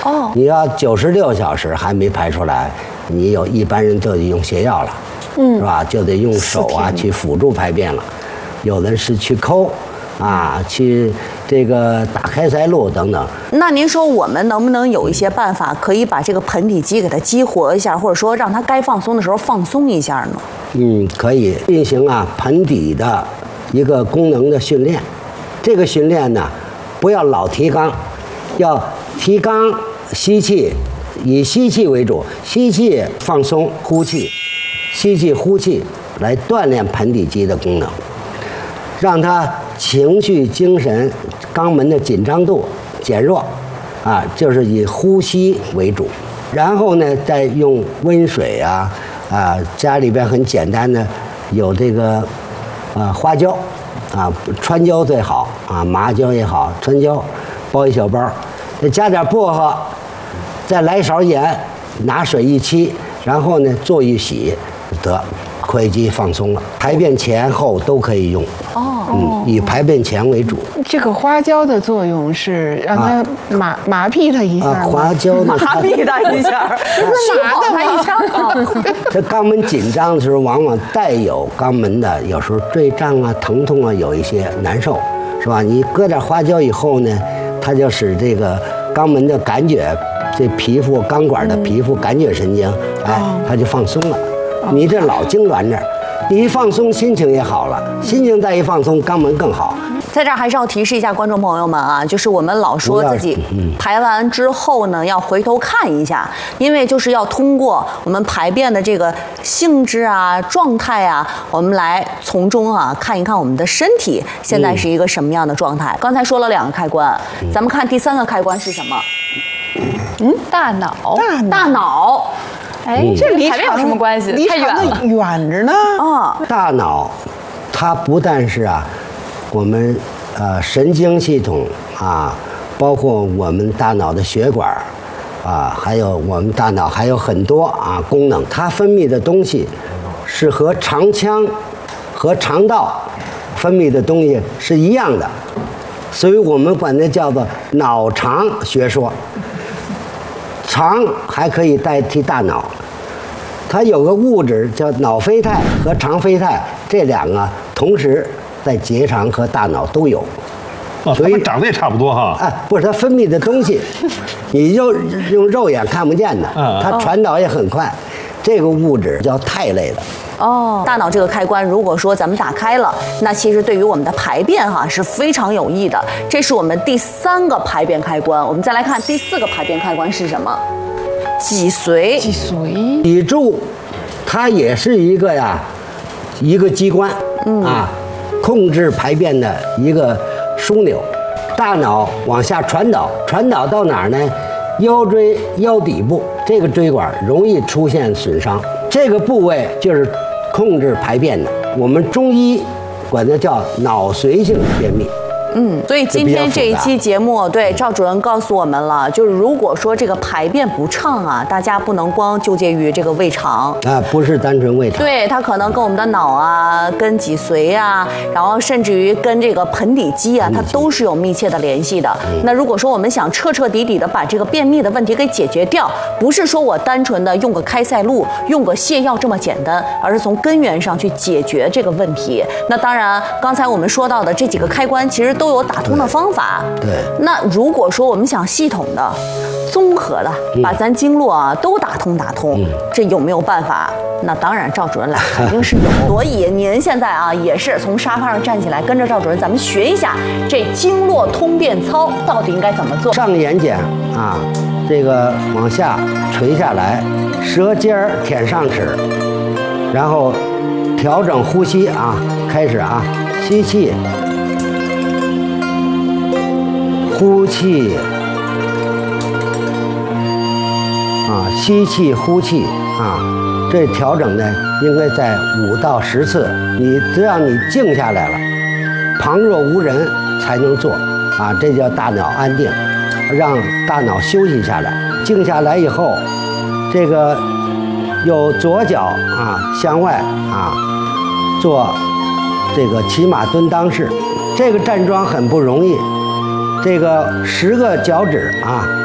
哦，你要96小时还没排出来，你一般人就得用泻药了，是吧？就得用手啊去辅助排便了，有的是去抠。去这个打开塞露等等。 那您说我们能不能有一些办法，可以把这个盆底肌给它激活一下，或者说让它该放松的时候放松一下呢？ 可以进行盆底的一个功能的训练。这个训练呢，不要老提肛，要提肛吸气，以吸气为主，吸气放松，呼气，吸气呼气，来锻炼盆底肌的功能，让它情绪、精神、肛门的紧张度减弱，就是以呼吸为主。然后呢，再用温水家里边很简单的有这个花椒川椒最好麻椒也好，川椒包一小包，再加点薄荷，再来一勺盐，拿水一沏，然后呢做一洗，得会肌放松了。排便前后都可以用。以排便前为主。 这个花椒的作用是让它麻痹它一下。 花椒麻痹它一下， 麻它一下。 这肛门紧张的时候，往往带有肛门的，有时候坠胀疼痛有一些难受，是吧？你搁点花椒以后呢，它就使这个肛门的感觉，这皮肤肛管的皮肤感觉神经，它就放松了。你这老痉挛着。你一放松，心情也好了，心情再一放松，肛门更好。 在这儿还是要提示一下观众朋友们就是我们老说自己排完之后呢，要回头看一下，因为就是要通过我们排便的这个性质状态我们来从中看一看我们的身体现在是一个什么样的状态。刚才说了2个开关，咱们看第3个开关是什么？ 大脑。 大脑。 这离排便有什么关系？太远了， 远着呢。 大脑，它不但是我们神经系统包括我们大脑的血管还有我们大脑还有很多功能，它分泌的东西是和肠腔和肠道分泌的东西是一样的，所以我们管它叫做脑肠学说。肠还可以代替大脑，它有个物质叫脑啡肽和肠啡肽，这2个同时在结肠和大脑都有。 所以长得也差不多哈。 不是，它分泌的东西，你就用肉眼看不见的，它传导也很快。这个物质叫肽类的。 大脑这个开关，如果说咱们打开了，那其实对于我们的排便是非常有益的。这是我们第3个排便开关。我们再来看第4个排便开关是什么？脊髓。 脊柱，它也是一个机关控制排便的一个枢纽。大脑往下传导到哪儿呢？腰椎腰底部这个椎管容易出现损伤，这个部位就是控制排便的。我们中医管它叫脑髓性便秘。 所以今天这一期节目，对赵主任告诉我们了，就是如果说这个排便不畅大家不能光纠结于这个胃肠不是单纯胃肠， 对，它可能跟我们的脑跟脊髓然后甚至于跟这个盆底肌它都是有密切的联系的。那如果说我们想彻彻底底的把这个便秘的问题给解决掉，不是说我单纯的用个开塞露、用个泻药这么简单，而是从根源上去解决这个问题。那当然，刚才我们说到的这几个开关，其实都有打通的方法。 对。 那如果说我们想系统的、综合的把咱经络都打通，这有没有办法？那当然，赵主任来肯定是有。所以您现在也是从沙发上站起来，跟着赵主任，咱们学一下这经络通便操到底应该怎么做。 上眼睑这个往下垂下来，舌尖儿舔上齿，然后调整呼吸开始吸气。呼气，吸气，呼气，这调整呢，应该在5到10次。只要你静下来了，旁若无人才能做，这叫大脑安定，让大脑休息下来。静下来以后，这个有左脚向外做这个骑马蹲裆式，这个站桩很不容易。这个10个脚趾